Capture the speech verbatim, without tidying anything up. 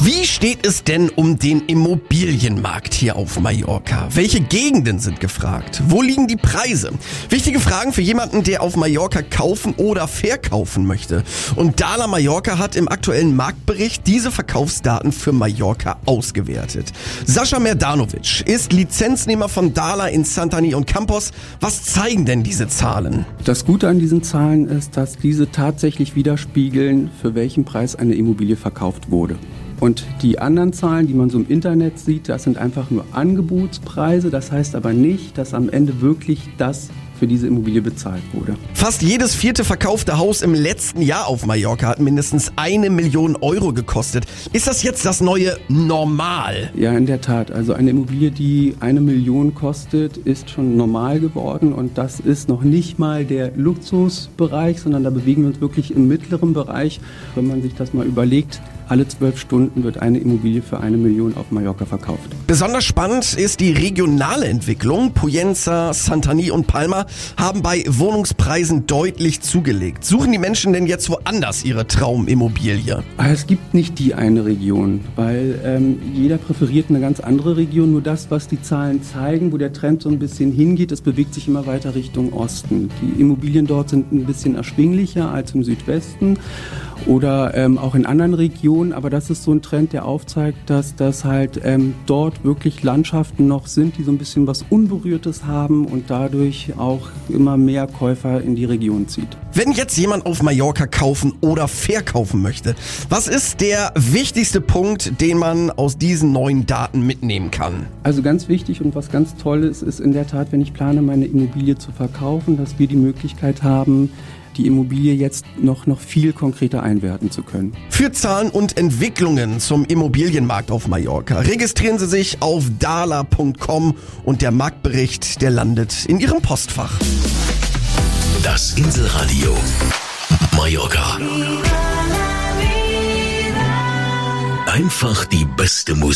Wie steht es denn um den Immobilienmarkt hier auf Mallorca? Welche Gegenden sind gefragt? Wo liegen die Preise? Wichtige Fragen für jemanden, der auf Mallorca kaufen oder verkaufen möchte. Und Dala Mallorca hat im aktuellen Marktbericht diese Verkaufsdaten für Mallorca ausgewertet. Sascha Merdanovic ist Lizenznehmer von Dala in Santanyí und Campos. Was zeigen denn diese Zahlen? Das Gute an diesen Zahlen ist, dass diese tatsächlich widerspiegeln, für welchen Preis eine Immobilie verkauft wurde. Und die anderen Zahlen, die man so im Internet sieht, das sind einfach nur Angebotspreise. Das heißt aber nicht, dass am Ende wirklich das für diese Immobilie bezahlt wurde. Fast jedes vierte verkaufte Haus im letzten Jahr auf Mallorca hat mindestens eine Million Euro gekostet. Ist das jetzt das neue Normal? Ja, in der Tat. Also eine Immobilie, die eine Million kostet, ist schon normal geworden. Und das ist noch nicht mal der Luxusbereich, sondern da bewegen wir uns wirklich im mittleren Bereich. Wenn man sich das mal überlegt, alle zwölf Stunden wird eine Immobilie für eine Million auf Mallorca verkauft. Besonders spannend ist die regionale Entwicklung. Pollença, Santanyí und Palma haben bei Wohnungspreisen deutlich zugelegt. Suchen die Menschen denn jetzt woanders ihre Traumimmobilie? Es gibt nicht die eine Region, weil ähm, jeder präferiert eine ganz andere Region. Nur das, was die Zahlen zeigen, wo der Trend so ein bisschen hingeht, es bewegt sich immer weiter Richtung Osten. Die Immobilien dort sind ein bisschen erschwinglicher als im Südwesten oder ähm, auch in anderen Regionen, aber das ist so ein Trend, der aufzeigt, dass das halt ähm, dort wirklich Landschaften noch sind, die so ein bisschen was Unberührtes haben und dadurch auch immer mehr Käufer in die Region zieht. Wenn jetzt jemand auf Mallorca kaufen oder verkaufen möchte, was ist der wichtigste Punkt, den man aus diesen neuen Daten mitnehmen kann? Also ganz wichtig und was ganz Tolles ist in der Tat, wenn ich plane, meine Immobilie zu verkaufen, dass wir die Möglichkeit haben, die Immobilie jetzt noch, noch viel konkreter einwerten zu können. Für Zahlen und Entwicklungen zum Immobilienmarkt auf Mallorca registrieren Sie sich auf dala punkt com und der Marktbericht, der landet in Ihrem Postfach. Das Inselradio Mallorca. Einfach die beste Musik.